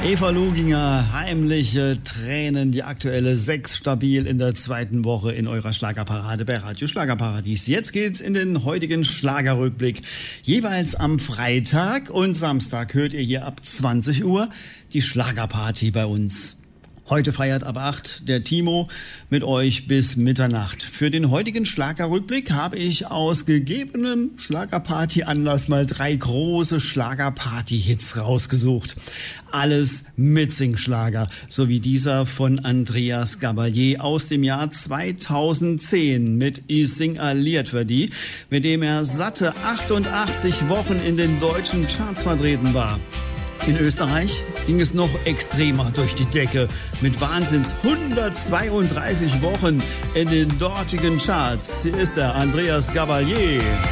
Eva Luginger, heimliche Tränen, die aktuelle 6 stabil in der zweiten Woche in eurer Schlagerparade bei Radio Schlagerparadies. Jetzt geht's in den heutigen Schlagerrückblick. Jeweils am Freitag und Samstag hört ihr hier ab 20 Uhr die Schlagerparty bei uns. Heute feiert ab 8 der Timo mit euch bis Mitternacht. Für den heutigen Schlagerrückblick habe ich aus gegebenem Schlagerparty-Anlass mal 3 große Schlagerparty-Hits rausgesucht. Alles Mitsingschlager, so wie dieser von Andreas Gabalier aus dem Jahr 2010 mit I sing a Lied für die, mit dem er satte 88 Wochen in den deutschen Charts vertreten war. In Österreich ging es noch extremer durch die Decke mit Wahnsinns 132 Wochen in den dortigen Charts. Hier ist der Andreas Gabalier.